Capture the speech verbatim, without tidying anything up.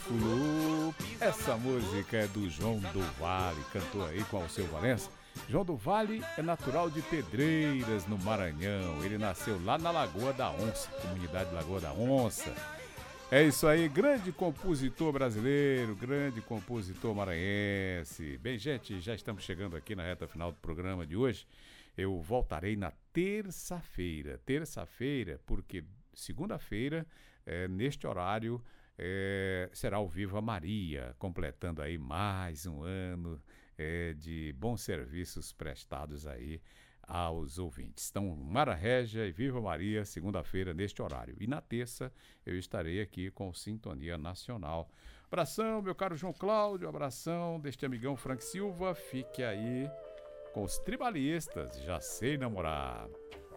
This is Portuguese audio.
Fulu. Essa música é do João do Vale, cantou aí com Alceu Valença. João do Vale é natural de Pedreiras, no Maranhão. Ele nasceu lá na Lagoa da Onça, comunidade Lagoa da Onça. É isso aí, grande compositor brasileiro, grande compositor maranhense. Bem, gente, já estamos chegando aqui na reta final do programa de hoje. Eu voltarei na terça-feira. Terça-feira, porque segunda-feira, é, neste horário, é, será o Viva Maria, completando aí mais um ano é, de bons serviços prestados aí aos ouvintes. Então, Mara Régia e Viva Maria, segunda-feira, neste horário. E na terça, eu estarei aqui com Sintonia Nacional. Abração, meu caro João Cláudio, abração deste amigão Frank Silva. Fique aí com os tribalistas, Já Sei Namorar.